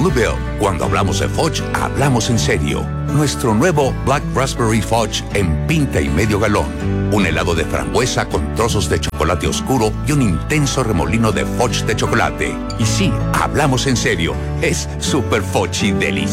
Bluebell. Cuando hablamos de Fudge, hablamos en serio. Nuestro nuevo Black Raspberry Fudge en pinta y medio galón. Un helado de frambuesa con trozos de chocolate oscuro y un intenso remolino de Fudge de chocolate. Y sí, hablamos en serio. Es super Fudgy delicioso.